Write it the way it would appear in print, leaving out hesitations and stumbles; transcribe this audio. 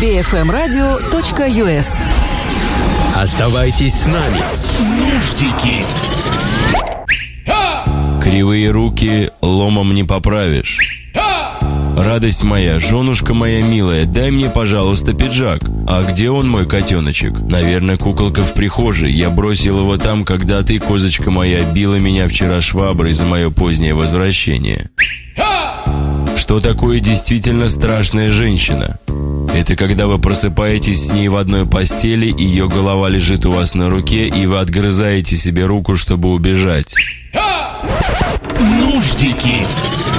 bfmradio.us. Оставайтесь с нами. Нуждики. Кривые руки ломом не поправишь. Радость моя, женушка моя милая, дай мне, пожалуйста, пиджак. А где он, мой котеночек? Наверное, куколка в прихожей. Я бросил его там, когда ты, козочка моя, била меня вчера шваброй за мое позднее возвращение. Что такое действительно страшная женщина? Это когда вы просыпаетесь с ней в одной постели, ее голова лежит у вас на руке, и вы отгрызаете себе руку, чтобы убежать. Нуждики.